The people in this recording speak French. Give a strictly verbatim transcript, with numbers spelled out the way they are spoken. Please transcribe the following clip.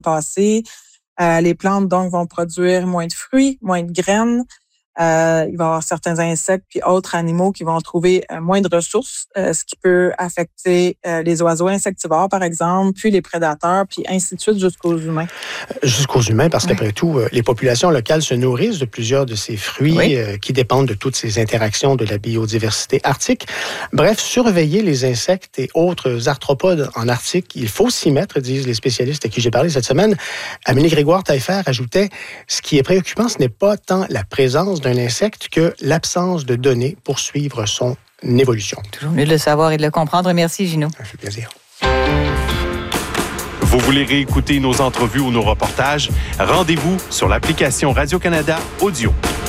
passer. Euh, les plantes, donc, vont produire moins de fruits, moins de graines. Euh, il va y avoir certains insectes puis autres animaux qui vont trouver euh, moins de ressources, euh, ce qui peut affecter euh, les oiseaux insectivores, par exemple, puis les prédateurs, puis ainsi de suite jusqu'aux humains. Jusqu'aux humains, parce qu'après oui. tout, euh, les populations locales se nourrissent de plusieurs de ces fruits oui. euh, qui dépendent de toutes ces interactions de la biodiversité arctique. Bref, surveiller les insectes et autres arthropodes en Arctique, il faut s'y mettre, disent les spécialistes à qui j'ai parlé cette semaine. Amélie Grégoire-Taillefer ajoutait, ce qui est préoccupant, ce n'est pas tant la présence d'un insecte que l'absence de données pour suivre son évolution. Toujours mieux de le savoir et de le comprendre. Merci, Gino. Ça fait plaisir. Vous voulez réécouter nos entrevues ou nos reportages? Rendez-vous sur l'application Radio-Canada Audio.